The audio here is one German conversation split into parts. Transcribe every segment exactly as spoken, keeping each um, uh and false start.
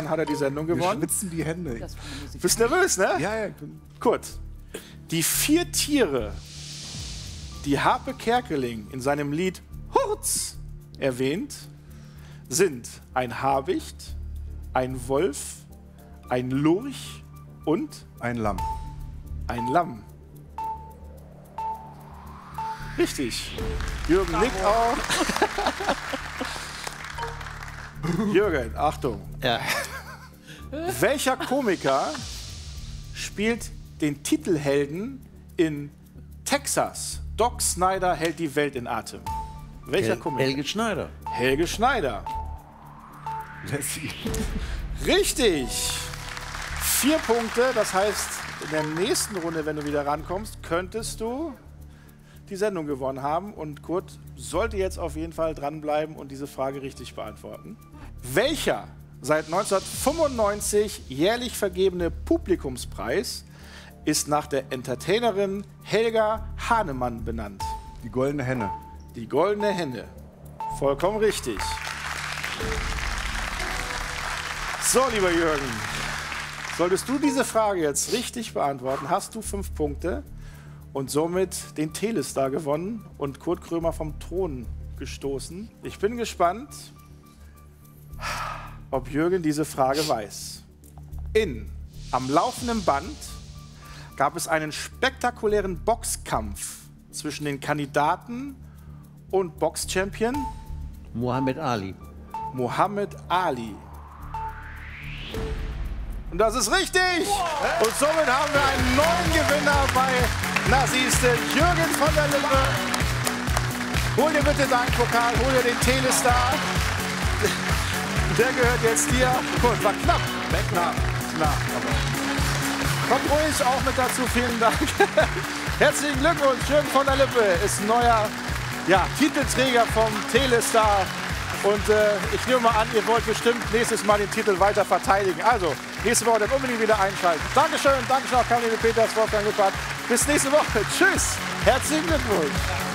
dann hat er die Sendung gewonnen. Mir schwitzen die Hände. Bist nervös, ne? Ja, ja. Gut. Die vier Tiere, die Harpe Kerkeling in seinem Lied Hurz erwähnt, sind ein Habicht, ein Wolf, ein Lurch und ein Lamm. Ein Lamm. Richtig. Jürgen nickt auch. Jürgen, Achtung. Ja. Welcher Komiker spielt den Titelhelden in Texas? Doc Snyder hält die Welt in Atem. Welcher Hel Komiker? Helge Schneider. Helge Schneider. Richtig. Vier Punkte, das heißt, in der nächsten Runde, wenn du wieder rankommst, könntest du die Sendung gewonnen haben. Und Kurt sollte jetzt auf jeden Fall dranbleiben und diese Frage richtig beantworten. Welcher seit neunzehnhundertfünfundneunzig jährlich vergebene Publikumspreis ist nach der Entertainerin Helga Hahnemann benannt? Die Goldene Henne. Die Goldene Henne. Vollkommen richtig. So, lieber Jürgen, solltest du diese Frage jetzt richtig beantworten, hast du fünf Punkte und somit den Telestar gewonnen und Kurt Krömer vom Thron gestoßen. Ich bin gespannt, ob Jürgen diese Frage weiß. In Am laufenden Band gab es einen spektakulären Boxkampf zwischen den Kandidaten und Boxchampion Muhammad Ali. Muhammad Ali. Und das ist richtig! Und somit haben wir einen neuen Gewinner bei Na siehste, Jürgen von der Lippe. Hol dir bitte deinen Pokal, hol dir den Telestar. Der gehört jetzt dir. Gut, war knapp. Knapp. Knapp. Kommt ruhig auch mit dazu, vielen Dank. Herzlichen Glückwunsch, Jürgen von der Lippe ist neuer ja, Titelträger vom Telestar. Und äh, ich nehme mal an, ihr wollt bestimmt nächstes Mal den Titel weiter verteidigen. Also, nächste Woche dann unbedingt wieder einschalten. Dankeschön, Dankeschön auch Caroline Peters, Wolfgang Lippert. Bis nächste Woche. Tschüss. Herzlichen Glückwunsch.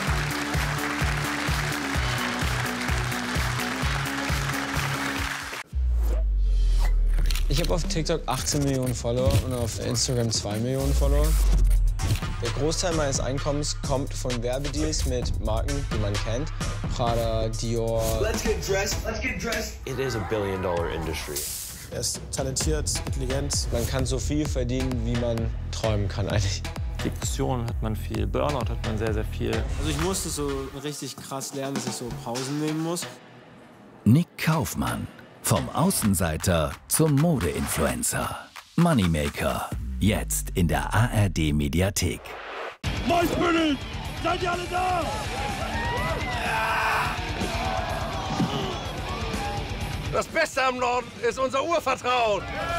Ich habe auf TikTok achtzehn Millionen Follower und auf Instagram zwei Millionen Follower. Der Großteil meines Einkommens kommt von Werbedeals mit Marken, die man kennt. Prada, Dior. Let's get dressed. Let's get dressed. It is a billion dollar industry. Er ist talentiert, intelligent. Man kann so viel verdienen, wie man träumen kann eigentlich. Depressionen hat man viel, Burnout hat man sehr, sehr viel. Also ich musste so richtig krass lernen, dass ich so Pausen nehmen muss. Nick Kaufmann. Vom Außenseiter zum Mode-Influencer. Moneymaker. Jetzt in der A R D-Mediathek. Moin, seid ihr alle da? Das Beste am Norden ist unser Urvertrauen.